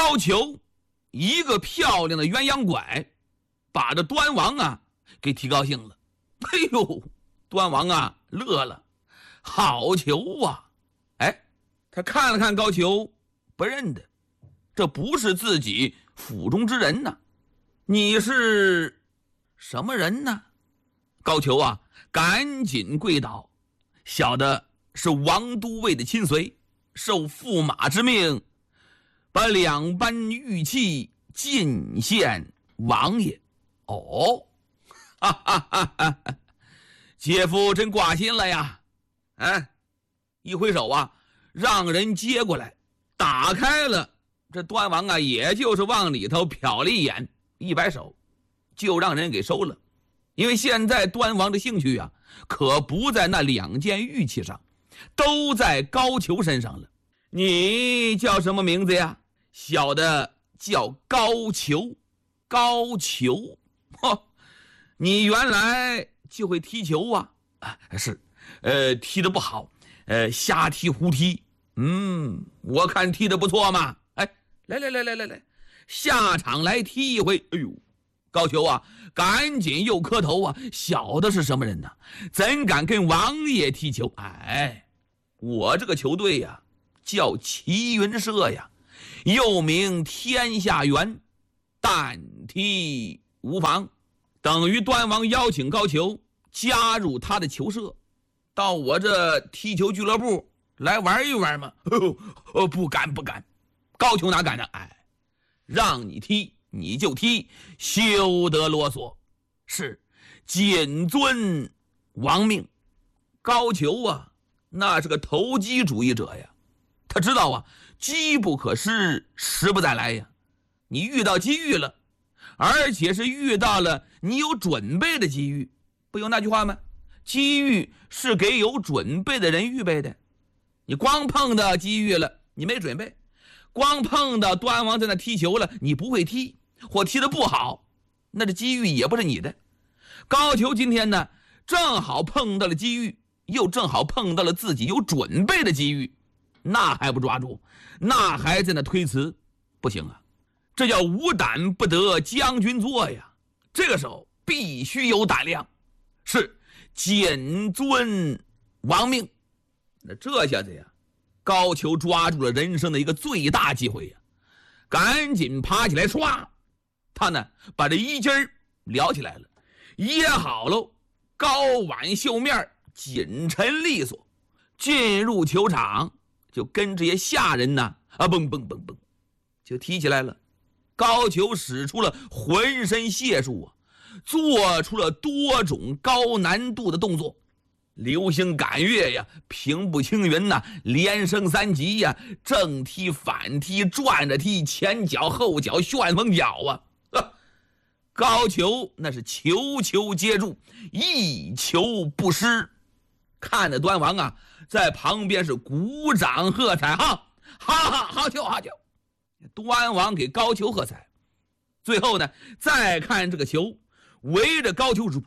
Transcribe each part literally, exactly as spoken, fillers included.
高俅一个漂亮的鸳鸯拐，把这端王啊给提高兴了。哎呦，端王啊乐了，好球啊！哎，他看了看高俅，不认得，这不是自己府中之人呐。你是什么人呢？高俅啊赶紧跪倒，小的是王都尉的亲随，受驸马之命，把两般玉器进献王爷。哦，哈哈哈哈，姐夫真挂心了呀！哎，一挥手啊，让人接过来，打开了。这端王啊，也就是往里头瞟了一眼，一摆手，就让人给收了。因为现在端王的兴趣啊，可不在那两件玉器上，都在高俅身上了。你叫什么名字呀？小的叫高俅。高俅，嚯，你原来就会踢球啊？啊，是，呃，踢得不好，呃，瞎踢胡踢。嗯，我看踢得不错嘛。哎，来来来来来来，下场来踢一回。哎呦，高俅啊，赶紧又磕头啊！小的是什么人呢？怎敢跟王爷踢球？哎，我这个球队呀、啊，叫齐云社呀，又名天下元，但踢无妨。等于端王邀请高俅加入他的球社，到我这踢球俱乐部来玩一玩嘛。哦，不敢不敢，高俅哪敢呢？哎，让你踢你就踢，休得啰嗦。是，谨遵王命。高俅啊，那是个投机主义者呀，他知道啊，机不可失，时不再来呀。你遇到机遇了，而且是遇到了你有准备的机遇，不有那句话吗？机遇是给有准备的人预备的。你光碰到机遇了，你没准备；光碰到端王在那踢球了，你不会踢，或踢得不好，那这机遇也不是你的。高俅今天呢，正好碰到了机遇，又正好碰到了自己有准备的机遇，那还不抓住，那还在那推辞，不行啊！这叫无胆不得将军做呀！这个时候必须有胆量，是谨遵王命。那这下子呀，高俅抓住了人生的一个最大机会呀，赶紧爬起来，唰，他呢把这衣襟撩起来了，掖好喽，高挽袖面，紧沉利索，进入球场，就跟这些下人呢啊蹦蹦蹦蹦，就踢起来了。高俅使出了浑身解数啊，做出了多种高难度的动作，流星赶月呀，平步青云呐，连升三级呀，正踢反踢，转着踢，前脚后脚，旋风脚啊！啊高俅那是球球接住，一球不失。看着端王啊，在旁边是鼓掌喝彩，哈，哈哈，好球好球！端王给高俅喝彩。最后呢，再看这个球围着高俅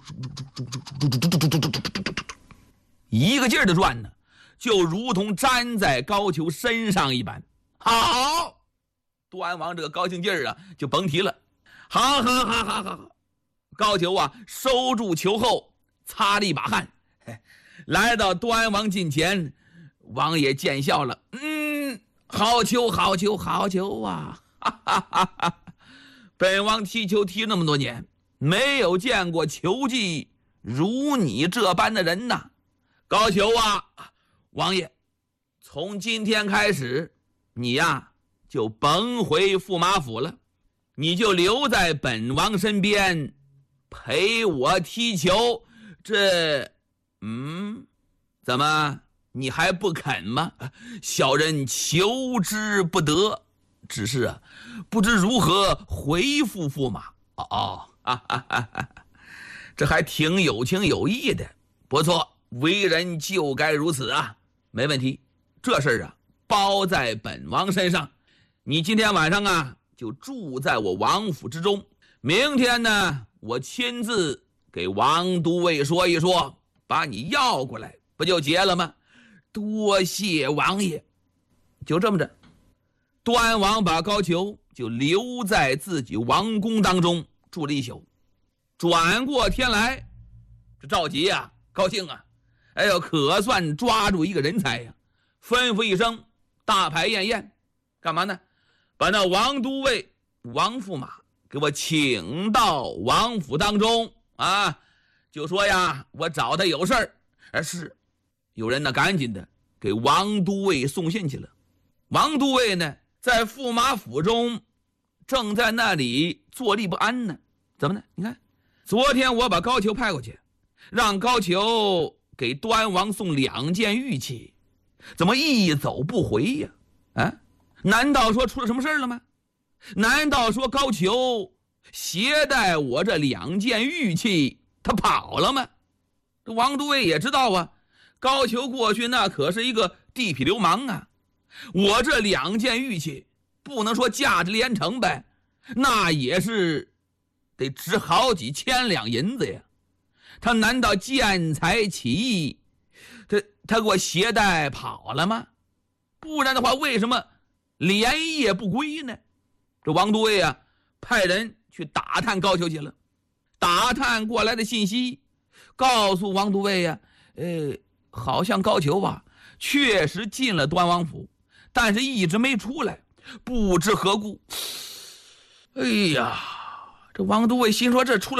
一个劲儿的转呢，就如同粘在高俅身上一般。好，端王这个高兴劲儿啊，就甭提了。好好好好好，高俅啊，收住球后擦了一把汗，来到端王近前，王爷见笑了，嗯，好球好球好球啊！哈哈哈哈，本王踢球踢那么多年，没有见过球技如你这般的人呐。高俅啊，王爷，从今天开始，你呀就甭回驸马府了，你就留在本王身边陪我踢球。这，嗯，怎么你还不肯吗？小人求之不得，只是啊，不知如何回复驸马。哦哦，哈哈哈哈，这还挺有情有义的，不错，为人就该如此啊，没问题。这事儿啊，包在本王身上。你今天晚上啊，就住在我王府之中。明天呢，我亲自给王都尉说一说，把你要过来，不就结了吗？多谢王爷。就这么着，端王把高俅就留在自己王宫当中住了一宿。转过天来，这赵佶呀高兴啊，哎呦，可算抓住一个人才呀！吩咐一声，大排宴宴，干嘛呢？把那王都尉王驸马给我请到王府当中啊！就说呀，我找他有事儿。而是有人呢，赶紧的给王都尉送信去了。王都尉呢，在驸马府中正在那里坐立不安呢。怎么呢？你看，昨天我把高俅派过去，让高俅给端王送两件玉器，怎么一走不回呀？啊，难道说出了什么事了吗？难道说高俅携带我这两件玉器他跑了吗？这王都尉也知道啊，高俅过去那可是一个地痞流氓啊，我这两件玉器不能说价值连城呗，那也是得值好几千两银子呀。他难道见财起意，他他给我携带跑了吗？不然的话，为什么连夜不归呢？这王都尉啊，派人去打探高俅去了。打探过来的信息告诉王都尉呀、啊，呃，好像高俅啊，确实进了端王府，但是一直没出来，不知何故。哎呀，这王都尉心说这出了